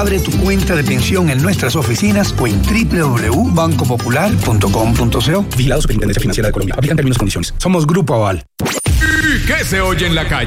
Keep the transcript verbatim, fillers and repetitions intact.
Abre tu cuenta de pensión en nuestras oficinas o en doble u doble u doble u punto banco popular punto com punto co. Vigilado Superintendencia Financiera de Colombia. Aplican términos y condiciones. Somos Grupo Aval. ¿Y qué se oye en la calle?